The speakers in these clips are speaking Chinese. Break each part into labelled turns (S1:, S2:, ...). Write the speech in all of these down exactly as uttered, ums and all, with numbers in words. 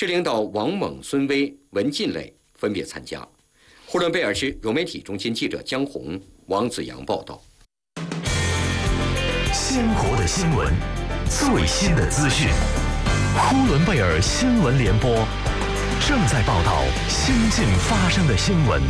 S1: 市领导王猛、孙威、文进磊分别参加。呼伦贝尔市融媒体中心记者江红、王子阳报道。
S2: 鲜活的新闻，最新的资讯。呼伦贝尔新闻联播正在报道新近发生的新闻。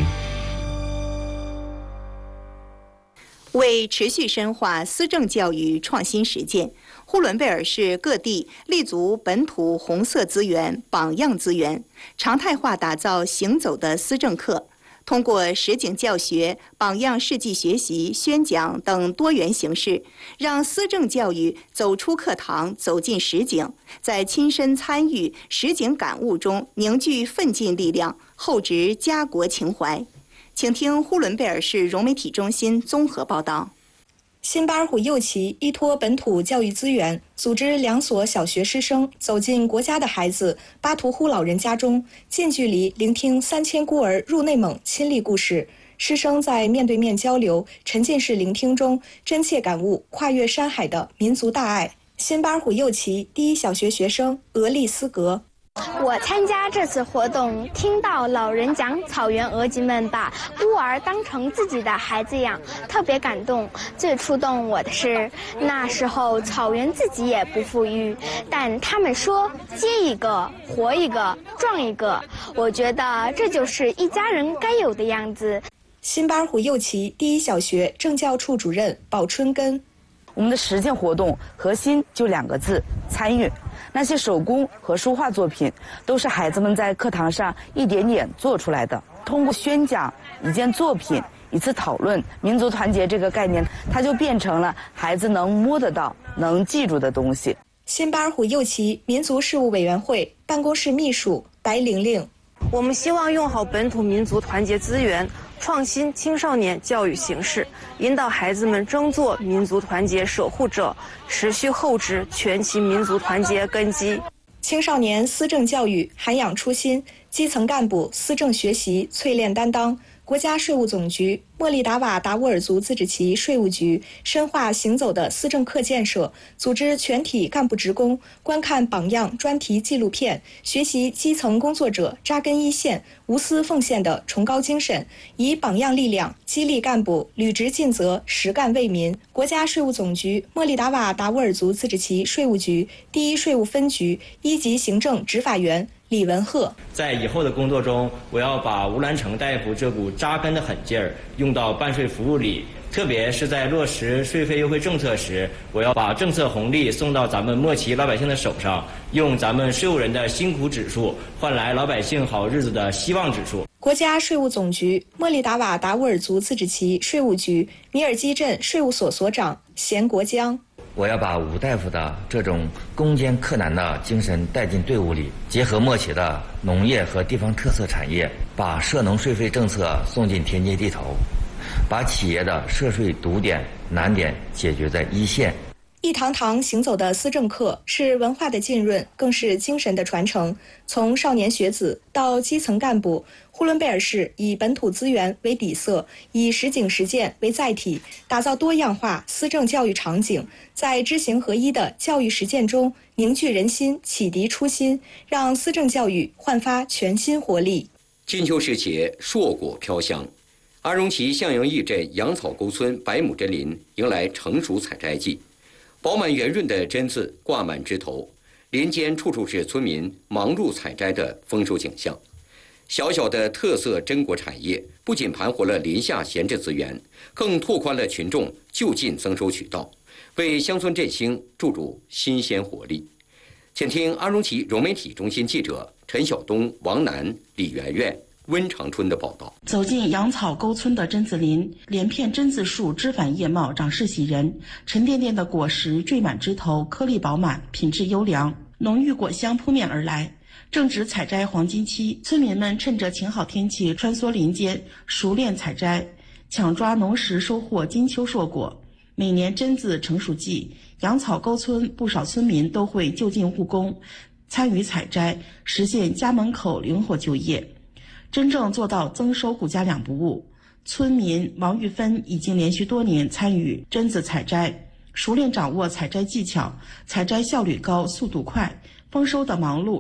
S3: 为持续深化思政教育创新实践，呼伦贝尔市各地立足本土红色资源、榜样资源，常态化打造行走的思政课。通过实景教学、榜样事迹学习、宣讲等多元形式，让思政教育走出课堂，走进实景，在亲身参与、实景感悟中凝聚奋进力量，厚植家国情怀。请听呼伦贝尔市融媒体中心综合报道。
S4: 新巴尔虎右旗依托本土教育资源，组织两所小学师生走进国家的孩子巴图呼老人家中，近距离聆听三千孤儿入内蒙亲历故事。师生在面对面交流、沉浸式聆听中，真切感悟跨越山海的民族大爱。新巴尔虎右旗第一小学学生俄利斯格。
S5: 我参加这次活动，听到老人讲草原额吉们把孤儿当成自己的孩子养，特别感动。最触动我的是，那时候草原自己也不富裕，但他们说接一个活一个壮一个，我觉得这就是一家人该有的样子。
S4: 新巴尔虎右旗第一小学政教处主任宝春根。
S6: 我们的实践活动核心就两个字：参与。那些手工和书画作品都是孩子们在课堂上一点点做出来的。通过宣讲一件作品、一次讨论，民族团结这个概念，它就变成了孩子能摸得到、能记住的东西。
S4: 新巴尔虎右旗民族事务委员会办公室秘书白玲玲。
S7: 我们希望用好本土民族团结资源，创新青少年教育形式，引导孩子们争做民族团结守护者，持续厚植全旗民族团结根基。
S4: 青少年思政教育涵养初心，基层干部思政学习淬炼担当。国家税务总局、莫利达瓦达斡尔族自治旗税务局深化行走的思政课建设，组织全体干部职工观看榜样专题纪录片，学习基层工作者扎根一线、无私奉献的崇高精神，以榜样力量激励干部履职尽责、实干为民。国家税务总局莫利达瓦达斡尔族自治旗税务局第一税务分局一级行政执法员李文鹤。
S8: 在以后的工作中，我要把吴兰成大夫这股扎根的狠劲儿用到办税服务里，特别是在落实税费优惠政策时，我要把政策红利送到咱们末期老百姓的手上，用咱们税务人的辛苦指数换来老百姓好日子的希望指数。
S4: 国家税务总局莫利达瓦达斡尔族自治旗税务局米尔基镇税务所所长贤国江。
S9: 我要把吴大夫的这种攻坚克难的精神带进队伍里，结合末期的农业和地方特色产业，把涉农税费政策送进田间地头，把企业的涉税堵点难点解决在一线。
S4: 一堂堂行走的思政课是文化的浸润，更是精神的传承。从少年学子到基层干部，呼伦贝尔市以本土资源为底色，以实景实践为载体，打造多样化思政教育场景，在知行合一的教育实践中凝聚人心，启迪初心，让思政教育焕发全新活力。
S1: 金秋时节，硕果飘香。阿荣旗向阳驿镇杨草沟村百亩真林迎来成熟采摘季。饱满圆润的榛子挂满枝头，林间处处是村民忙碌采摘的丰收景象。小小的特色榛果产业不仅盘活了林下闲置资源，更拓宽了群众就近增收渠道，为乡村振兴注入新鲜活力。请听阿荣旗融媒体中心记者陈晓东、王楠、李媛媛、温长春的报道。
S10: 走进杨草沟村的榛子林，连片榛子树枝繁叶茂，长势喜人，沉甸甸的果实缀满枝头，颗粒饱满，品质优良，浓郁果香扑面而来。正值采摘黄金期，村民们趁着晴好天气穿梭林间，熟练采摘，抢抓农时收获金秋硕果。每年榛子成熟季，杨草沟村不少村民都会就近务工，参与采摘，实现家门口灵活就业，真正做到增收谷家两不误。村民王玉芬已经连续多年参与榛子采摘，熟练掌握采摘技巧，采摘效率高、速度快，丰收的忙碌